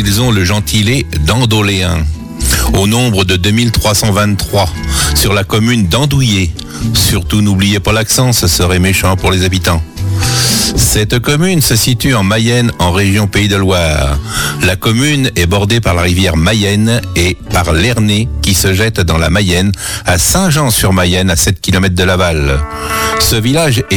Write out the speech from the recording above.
Ils ont le gentilé d'Andoléens, au nombre de 2323, sur la commune d'Andouillé. Surtout n'oubliez pas l'accent, ce serait méchant pour les habitants. Cette commune se situe en Mayenne, en région Pays de Loire. La commune est bordée par la rivière Mayenne et par l'Ernée qui se jette dans la Mayenne à Saint-Jean-sur-Mayenne, à 7 km de Laval. Ce village est